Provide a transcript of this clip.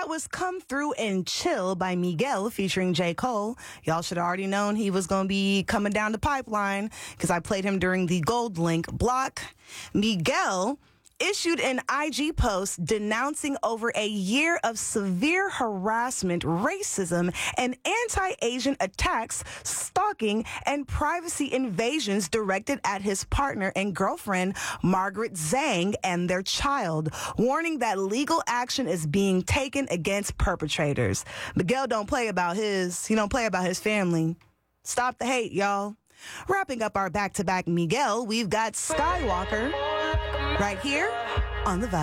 That was Come Through and Chill by Miguel featuring J. Cole. Y'all should have already known he was going to be coming down the pipeline because I played him during the Gold Link block. Miguel issued an IG post denouncing over a year of severe harassment, racism, and anti-Asian attacks, stalking, and privacy invasions directed at his partner and girlfriend, Margaret Zhang, and their child, warning that legal action is being taken against perpetrators. Miguel don't play about his family. Stop the hate, y'all. Wrapping up our back-to-back Miguel, we've got Skywalker right here on The Vibe.